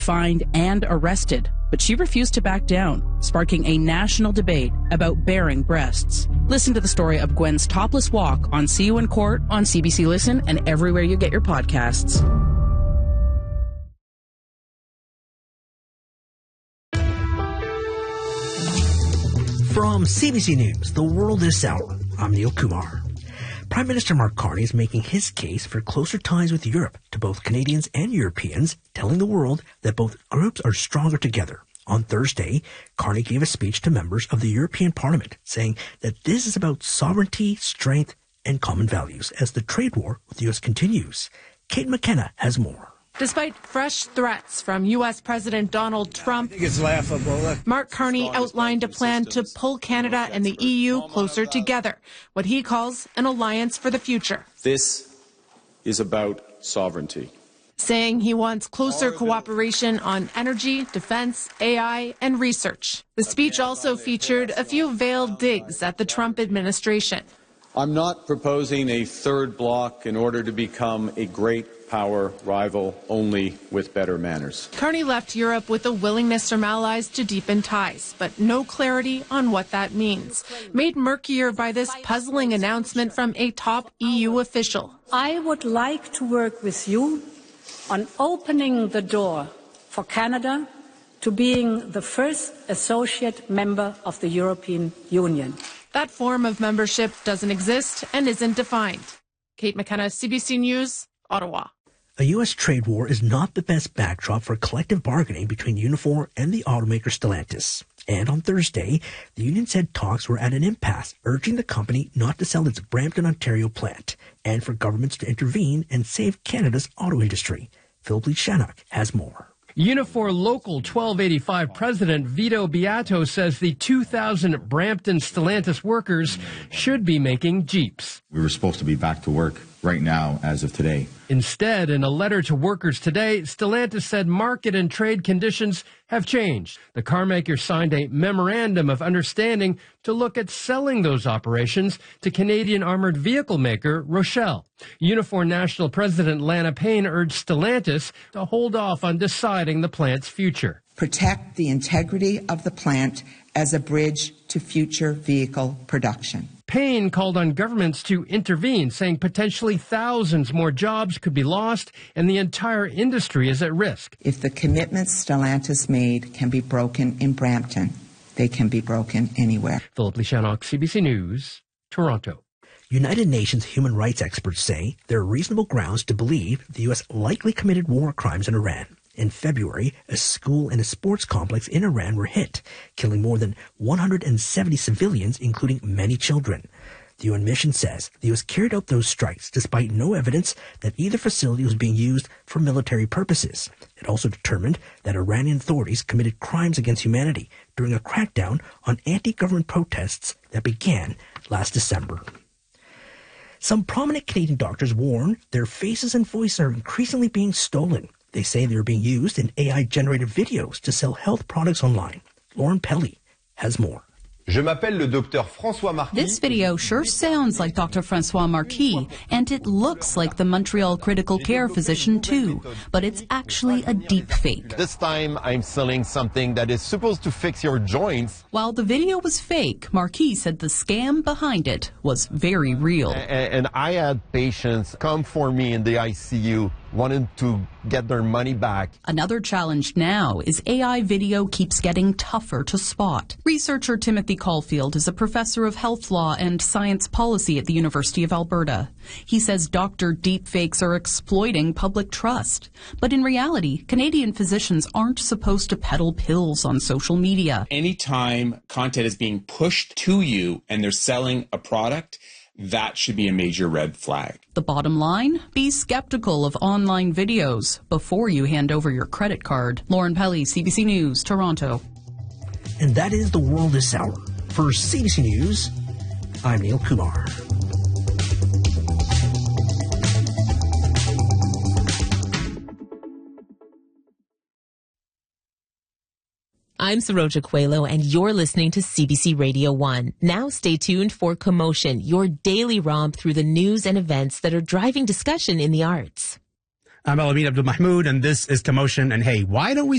fined and arrested, but she refused to back down, sparking a national debate about bearing breasts. Listen to the story of Gwen's topless walk on See You in Court on CBC Listen and everywhere you get your podcasts. From CBC News, The World This Hour, I'm Neil Kumar. Prime Minister Mark Carney is making his case for closer ties with Europe to both Canadians and Europeans, telling the world that both groups are stronger together. On Thursday, Carney gave a speech to members of the European Parliament, saying that this is about sovereignty, strength, and common values as the trade war with the U.S. continues. Kate McKenna has more. Despite fresh threats from U.S. President Donald Trump, I think it's laughable. Mark Carney outlined a plan to pull Canada and the EU closer together, what he calls an alliance for the future. This is about sovereignty. Saying he wants closer cooperation on energy, defense, AI, and research. The speech also featured a few veiled digs at the Trump administration. I'm not proposing a third bloc in order to become a great power rival, only with better manners. Carney left Europe with a willingness from allies to deepen ties, but no clarity on what that means. Made murkier by this puzzling announcement from a top EU official. I would like to work with you on opening the door for Canada to being the first associate member of the European Union. That form of membership doesn't exist and isn't defined. Kate McKenna, CBC News, Ottawa. A U.S. trade war is not the best backdrop for collective bargaining between Unifor and the automaker Stellantis. And on Thursday, the union said talks were at an impasse, urging the company not to sell its Brampton, Ontario plant, and for governments to intervene and save Canada's auto industry. Philip Lee-Shannock has more. Unifor Local 1285 President Vito Beato says the 2,000 Brampton Stellantis workers should be making Jeeps. We were supposed to be back to work right now as of today. Instead, in a letter to workers today, Stellantis said market and trade conditions have changed. The carmaker signed a memorandum of understanding to look at selling those operations to Canadian armored vehicle maker Rochelle. Unifor National President Lana Payne urged Stellantis to hold off on deciding the plant's future. Protect the integrity of the plant as a bridge to future vehicle production. Payne called on governments to intervene, saying potentially thousands more jobs could be lost and the entire industry is at risk. If the commitments Stellantis made can be broken in Brampton, they can be broken anywhere. Philip Lee-Shannock, CBC News, Toronto. United Nations human rights experts say there are reasonable grounds to believe the U.S. likely committed war crimes in Iran. In February, a school and a sports complex in Iran were hit, killing more than 170 civilians, including many children. The UN mission says the U.S. carried out those strikes despite no evidence that either facility was being used for military purposes. It also determined that Iranian authorities committed crimes against humanity during a crackdown on anti-government protests that began last December. Some prominent Canadian doctors warn their faces and voices are increasingly being stolen. They say they're being used in AI-generated videos to sell health products online. Lauren Pelly has more. This video sure sounds like Dr. Francois Marquis, and it looks like the Montreal critical care physician too, but it's actually a deep fake. This time I'm selling something that is supposed to fix your joints. While the video was fake, Marquis said the scam behind it was very real. And I had patients come for me in the ICU wanting to get their money back. Another challenge now is AI video keeps getting tougher to spot. Researcher Timothy Caulfield is a professor of health law and science policy at the University of Alberta. He says doctor deepfakes are exploiting public trust. But in reality, Canadian physicians aren't supposed to peddle pills on social media. Anytime content is being pushed to you and they're selling a product, that should be a major red flag. The bottom line? Be skeptical of online videos before you hand over your credit card. Lauren Pelly, CBC News, Toronto. And that is The World This Hour. For CBC News, I'm Neil Kumar. I'm Saroja Coelho, and you're listening to CBC Radio 1. Now stay tuned for Commotion, your daily romp through the news and events that are driving discussion in the arts. I'm Alameen Abdul Mahmood, and this is Commotion. And hey, why don't we